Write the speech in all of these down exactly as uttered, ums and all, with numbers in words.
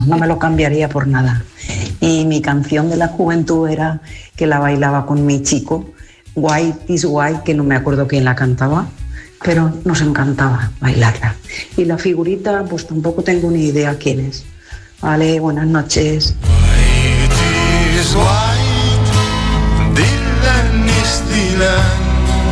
no me lo cambiaría por nada. Y mi canción de la juventud era que la bailaba con mi chico, White is White, que no me acuerdo quién la cantaba, pero nos encantaba bailarla. Y la figurita, pues tampoco tengo ni idea quién es. Vale, buenas noches. White is white, Dylan is Dylan.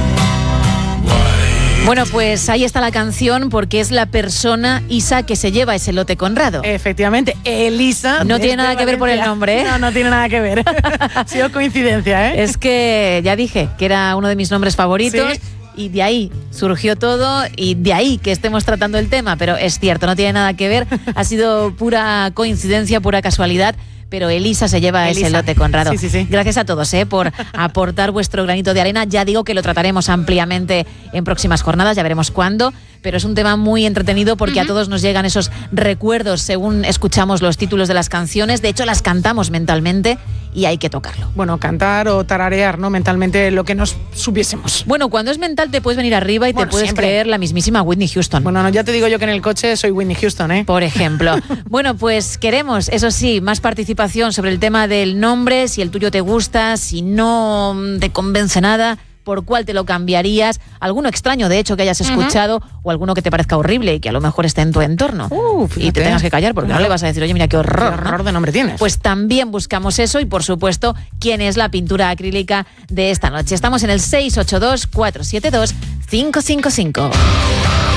Bueno, pues ahí está la canción, porque es la persona Isa que se lleva ese lote Conrado. Efectivamente, Elisa. No tiene nada que ver por el nombre, ¿eh? No, no tiene nada que ver. Ha sido coincidencia, ¿eh? Es que ya dije que era uno de mis nombres favoritos. ¿Sí? Y de ahí surgió todo, y de ahí que estemos tratando el tema, pero es cierto, no tiene nada que ver, ha sido pura coincidencia, pura casualidad. Pero Elisa se lleva Elisa. ese lote Conrado. Sí, sí, sí. Gracias a todos ¿eh? por aportar vuestro granito de arena. Ya digo que lo trataremos ampliamente en próximas jornadas, ya veremos cuándo, pero es un tema muy entretenido porque uh-huh. a todos nos llegan esos recuerdos según escuchamos los títulos de las canciones. De hecho, las cantamos mentalmente y hay que tocarlo. Bueno, cantar o tararear, ¿no? Mentalmente lo que nos supiésemos. Bueno, cuando es mental te puedes venir arriba y bueno, te puedes siempre. creer la mismísima Whitney Houston. Bueno, no, ya te digo yo que en el coche soy Whitney Houston, ¿eh? Por ejemplo. Bueno, pues queremos, eso sí, más participación sobre el tema del nombre, si el tuyo te gusta, si no te convence nada, por cuál te lo cambiarías, alguno extraño de hecho que hayas escuchado uh-huh. o alguno que te parezca horrible y que a lo mejor esté en tu entorno uh, y te tengas que callar porque claro. no le vas a decir, oye, mira qué horror, qué horror ¿no? de nombre tienes. Pues también buscamos eso y por supuesto quién es la pintura acrílica de esta noche. Estamos en el seis ocho dos, cuatro siete dos, cinco cinco cinco.